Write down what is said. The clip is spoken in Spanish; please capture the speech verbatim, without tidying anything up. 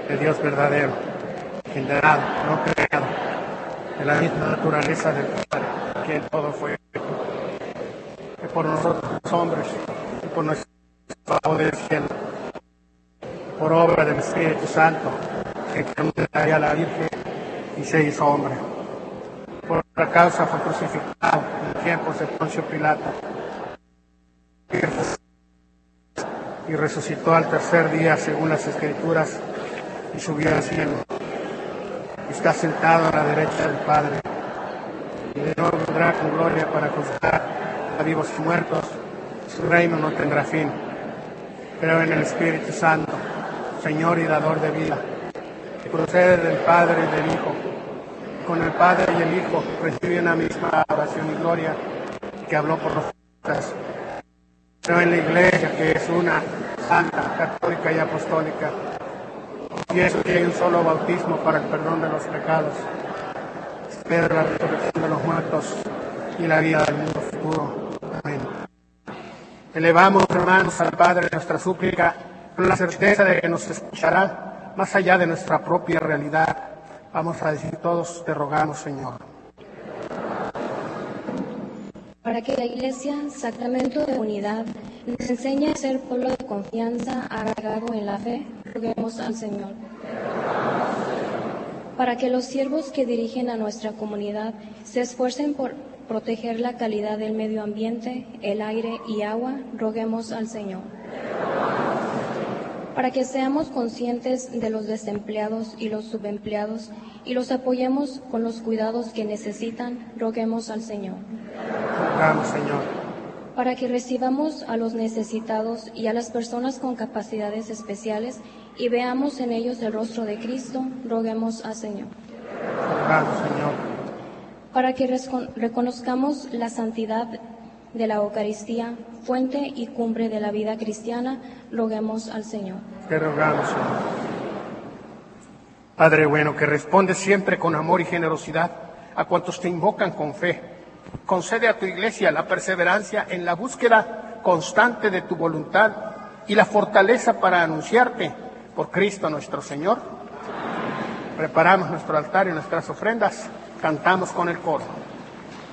de Dios verdadero, generado, no creado, de la misma naturaleza del Padre, quien todo fue, que por nosotros los hombres, y por nuestro Padre del cielo, por obra del Espíritu Santo, que encarnó a la Virgen y se hizo hombre. Por otra causa fue crucificado en tiempos de Poncio Pilato y resucitó al tercer día según las Escrituras y subió al cielo. Está sentado a la derecha del Padre y de nuevo vendrá con gloria para juzgar a vivos y muertos. Su reino no tendrá fin. Creo en el Espíritu Santo, Señor y dador de vida, que procede del Padre y del Hijo. Con el Padre y el Hijo recibe una misma oración y gloria que habló por los profetas. Creo en la Iglesia, que es una, santa, católica y apostólica. Y eso que hay un solo bautismo para el perdón de los pecados. Espero la resurrección de los muertos y la vida del mundo futuro. Amén. Elevamos, hermanos, al Padre nuestra súplica con la certeza de que nos escuchará más allá de nuestra propia realidad. Vamos a decir todos, te rogamos, Señor. Para que la Iglesia, sacramento de unidad, nos enseñe a ser pueblo de confianza, arraigado en la fe, roguemos al Señor. Para que los siervos que dirigen a nuestra comunidad se esfuercen por proteger la calidad del medio ambiente, el aire y agua, roguemos al Señor. Para que seamos conscientes de los desempleados y los subempleados y los apoyemos con los cuidados que necesitan, roguemos al Señor. Rogamos, Señor. Para que recibamos a los necesitados y a las personas con capacidades especiales y veamos en ellos el rostro de Cristo, roguemos al Señor. Rogamos, Señor. Para que reconozcamos la santidad de la Eucaristía, fuente y cumbre de la vida cristiana, roguemos al Señor. Te rogamos, Señor. Padre bueno, que respondes siempre con amor y generosidad a cuantos te invocan con fe, concede a tu Iglesia la perseverancia en la búsqueda constante de tu voluntad y la fortaleza para anunciarte por Cristo nuestro Señor. Preparamos nuestro altar y nuestras ofrendas, cantamos con el coro.